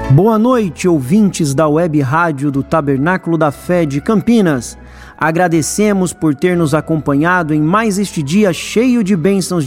Boa noite, ouvintes da Web Rádio do Tabernáculo da Fé de Campinas. Agradecemos por ter nos acompanhado em mais este dia cheio de bênçãos